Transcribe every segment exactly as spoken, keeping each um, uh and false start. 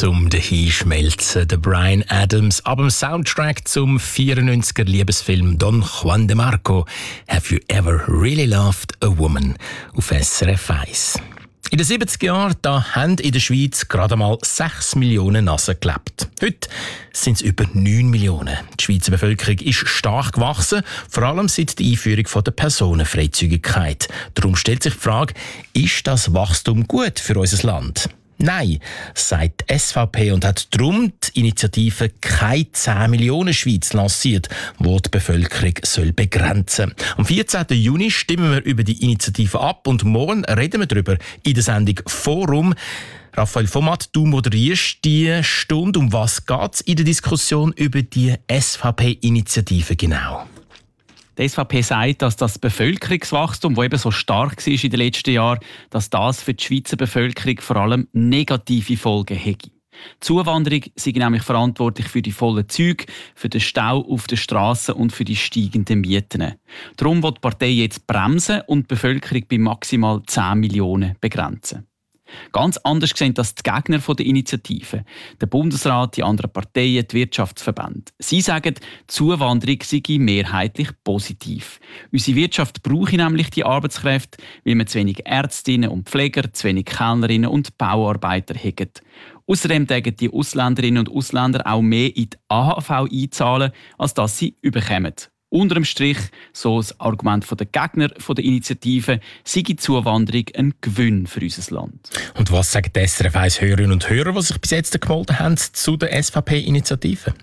zum Dahinschmelzen. Der Bryan Adams ab dem Soundtrack zum vierundneunziger Liebesfilm Don Juan de Marco «Have you ever really loved a woman?» auf S R F eins. In den siebziger Jahren da haben in der Schweiz gerade mal sechs Millionen Nasen gelebt. Heute sind es über neun Millionen. Die Schweizer Bevölkerung ist stark gewachsen, vor allem seit der Einführung von der Personenfreizügigkeit. Darum stellt sich die Frage, ist das Wachstum gut für unser Land? Nein, sagt die S V P und hat darum die Initiative «Keine zehn Millionen Schweiz» lanciert, die die Bevölkerung soll begrenzen soll. Am vierzehnten Juni stimmen wir über die Initiative ab und morgen reden wir darüber in der Sendung «Forum». Raphael Vomat, du moderierst die Stunde. Um was geht es in der Diskussion über die S V P-Initiative genau? Die S V P sagt, dass das Bevölkerungswachstum, das eben so stark war in den letzten Jahren, dass das für die Schweizer Bevölkerung vor allem negative Folgen hätte. Die Zuwanderung sei nämlich verantwortlich für die vollen Züge, für den Stau auf den Strassen und für die steigenden Mieten. Darum will die Partei jetzt bremsen und die Bevölkerung bei maximal zehn Millionen begrenzen. Ganz anders sehen das die Gegner der Initiative. Der Bundesrat, die anderen Parteien, die Wirtschaftsverbände. Sie sagen, die Zuwanderung sei mehrheitlich positiv. Unsere Wirtschaft brauche nämlich die Arbeitskräfte, weil wir zu wenig Ärztinnen und Pfleger, zu wenig Kellnerinnen und Bauarbeiter haben. Außerdem tägen die Ausländerinnen und Ausländer auch mehr in die A H V einzahlen, als dass sie überkommen. Unter dem Strich, so das Argument der Gegner der Initiative, sei die Zuwanderung ein Gewinn für unser Land. Und was sagen die S R F eins Hörerinnen und Hörer, die sich bis jetzt gemeldet haben zu der S V P-Initiative?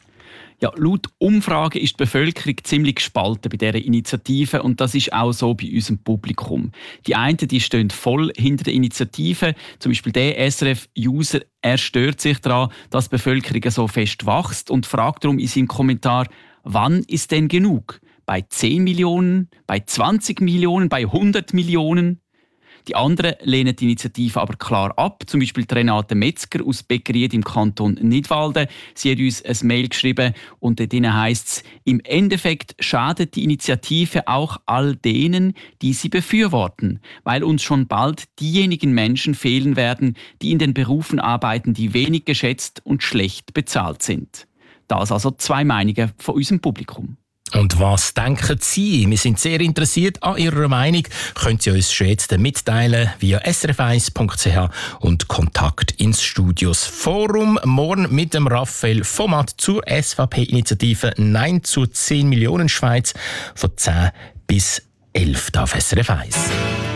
Ja, laut Umfragen ist die Bevölkerung ziemlich gespalten bei dieser Initiative und das ist auch so bei unserem Publikum. Die einen die stehen voll hinter der Initiative, zum Beispiel der S R F-User, er stört sich daran, dass die Bevölkerung so fest wächst und fragt darum in seinem Kommentar, wann ist denn genug? Bei zehn Millionen, bei zwanzig Millionen, bei hundert Millionen? Die anderen lehnen die Initiative aber klar ab. Zum Beispiel Renate Metzger aus Beckeried im Kanton Nidwalden. Sie hat uns ein Mail geschrieben und dort heisst es, im Endeffekt schadet die Initiative auch all denen, die sie befürworten, weil uns schon bald diejenigen Menschen fehlen werden, die in den Berufen arbeiten, die wenig geschätzt und schlecht bezahlt sind. Das also zwei Meinungen von unserem Publikum. Und was denken Sie? Wir sind sehr interessiert an Ihrer Meinung. Können Sie uns schon jetzt mitteilen via s r f eins punkt c h und Kontakt ins Studios Forum. Morgen mit dem Raphael Vomat zur S V P-Initiative «Nein zur zehn Millionen Schweiz» von zehn bis elf auf S R F eins.